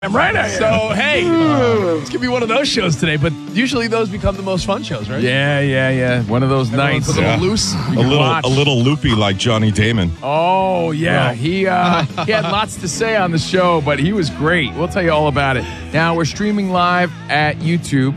I'm right. So, hey, it's going to be one of those shows today, but usually those become the most fun shows, right? Yeah. One of those Everyone's nights. a little loose. A little loopy like Johnny Damon. Oh, yeah. Well. He had lots to say on the show, but he was great. We'll tell you all about it. Now, we're streaming live at YouTube,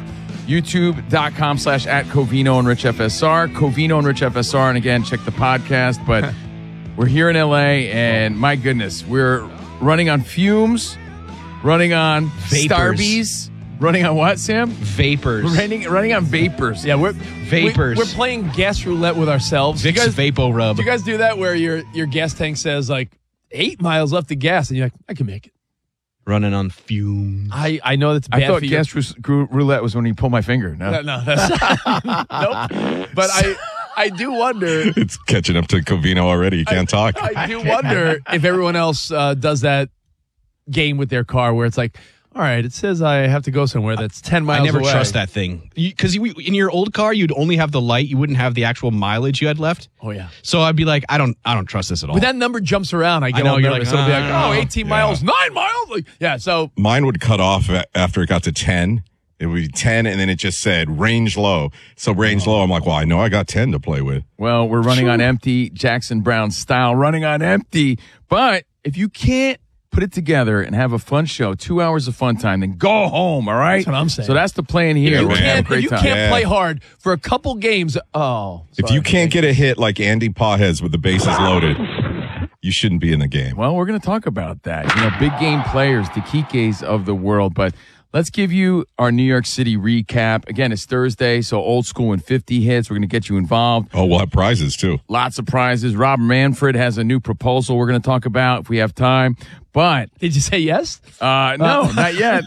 youtube.com/@Covino and Rich FSR, Covino and Rich FSR. And again, check the podcast. But we're here in LA, and my goodness, we're running on fumes, running on Vapors. Starbies. Running on what, Sam? Vapors. Running on vapors. Yeah, Vapors. We're playing gas roulette with ourselves. Vicks Vapo Rub. Do you guys do that where your gas tank says like 8 miles left of gas, and you're like, I can make it. Running on fumes. I know that's bad I thought for you. gas roulette was when you pull my finger. No. No, that's nope. But I do wonder. It's catching up to Covino already. You can't talk. I do wonder if everyone else does that game with their car where it's like, all right, it says I have to go somewhere that's 10 miles I never away. trust that thing. Because in your old car, you'd only have the light. You wouldn't have the actual mileage you had left. Oh, yeah. So I'd be like, I don't trust this at all. When that number jumps around, I get I know, all you're nervous. like, It'll be like, oh, 18 miles, 9 miles. Like, yeah, so Mine would cut off after it got to 10. It would be 10, and then it just said range low. So range low, I'm like, well, I know I got 10 to play with. Well, we're running on empty, Jackson Brown style, running on empty. But if you can't put it together and have a fun show, 2 hours of fun time, then go home, all right? That's what I'm saying. So that's the plan here. if We're gonna have a if great you time. can't Yeah. play hard for a couple games, If you can't get a hit like Andy Pajes with the bases loaded, you shouldn't be in the game. Well, we're going to talk about that. You know, big game players, the Kikes of the world. But let's give you our New York City recap. Again, it's Thursday, so old school and 50 hits. We're going to get you involved. Oh, we'll have prizes, too. Lots of prizes. Rob Manfred has a new proposal we're going to talk about if we have time. But did you say yes? no, not yet.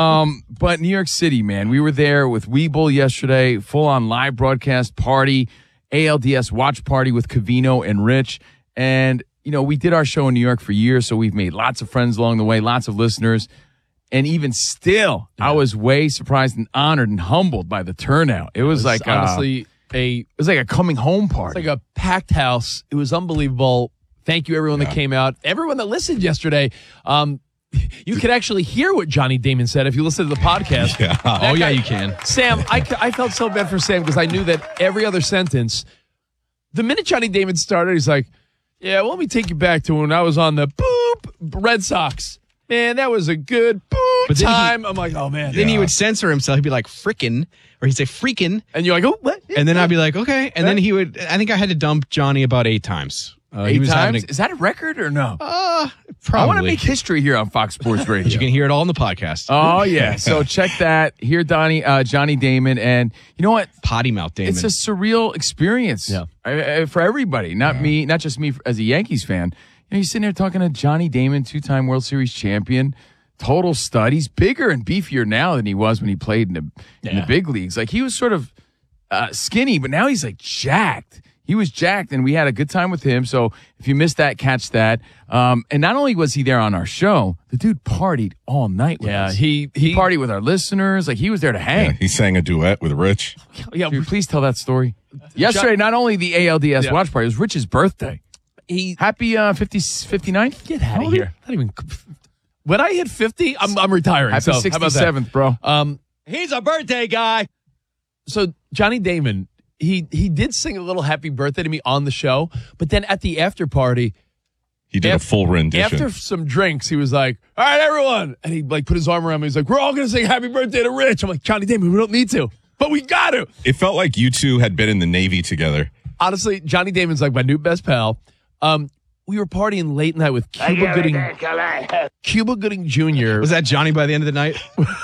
But New York City, man, we were there with Weeble yesterday, full-on live broadcast party, ALDS watch party with Covino and Rich. And, you know, we did our show in New York for years, so we've made lots of friends along the way, lots of listeners. And even still, I was way surprised and honored and humbled by the turnout. It was like honestly it was like a coming home party. It's like a packed house. It was unbelievable. Thank you, everyone that came out. Everyone that listened yesterday. You could actually hear what Johnny Damon said if you listen to the podcast. Yeah. Oh, yeah, you can. Sam, I felt so bad for Sam because I knew that every other sentence, the minute Johnny Damon started, he's like, yeah, well, let me take you back to when I was on the Red Sox. Man, that was a good time. I'm like, oh, man. Then he would censor himself. He'd be like, frickin', or he'd say freaking. And you're like, oh, what? And then I'd be like, okay. And then he would, I think I had to dump Johnny about 8 times. 8 times? Is that a record or no? Probably. I want to make history here on Fox Sports Radio. You can hear it all on the podcast. Oh, yeah. So check that. Hear Johnny Damon. And you know what? Potty mouth Damon. It's a surreal experience for everybody, not me, not just me as a Yankees fan. You know, you're sitting there talking to Johnny Damon, 2-time World Series champion, total stud. He's bigger and beefier now than he was when he played in the big leagues. Like, he was sort of skinny, but now he's like jacked. He was jacked, and we had a good time with him. So if you missed that, catch that. And not only was he there on our show, the dude partied all night with us. He partied with our listeners. Like, he was there to hang. Yeah, he sang a duet with Rich. Yeah, Dude, please tell that story. Yesterday, not only the ALDS watch party, it was Rich's birthday. Happy 59th? Get out of here. Not even. When I hit 50, I'm retiring. Happy So, how about that? 67th, bro. He's a birthday guy. So Johnny Damon, he did sing a little happy birthday to me on the show, but then at the after party, He did a full rendition. after some drinks, he was like, all right, everyone. And he like put his arm around me. He's like, we're all going to sing happy birthday to Rich. I'm like, Johnny Damon, we don't need to, but we got to. It felt like you two had been in the Navy together. Honestly, Johnny Damon's like my new best pal. We were partying late night with Cuba Gooding Jr. Was that Johnny by the end of the night?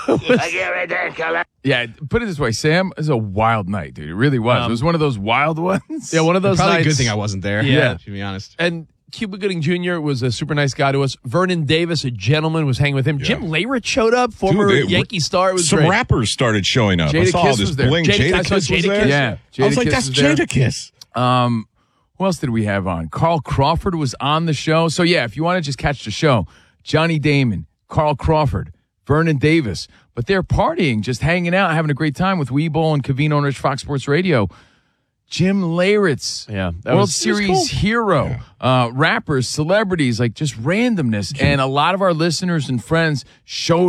Yeah, put it this way, Sam, it was a wild night, dude. It really was. It was one of those wild ones. Yeah, one of those Probably nights. a good thing I wasn't there. Yeah. To be honest. And Cuba Gooding Jr. was a super nice guy to us. Vernon Davis, a gentleman, was hanging with him. Jim Leyritz showed up, former Dude, Yankee star. It was Some great. rappers started showing up. I Jada saw all Kiss this was there. bling. I saw Jada Kiss was Jada there. Kiss. Yeah. I was like, Kiss that's was there. Jada Kiss. Who else did we have on? Carl Crawford was on the show. So, yeah, if you want to just catch the show, Johnny Damon, Carl Crawford, Vernon Davis. But they're partying, just hanging out, having a great time with Weeble and Covino and Rich Fox Sports Radio. Jim Leyritz, World Series hero, rappers, celebrities, like just randomness. And a lot of our listeners and friends showed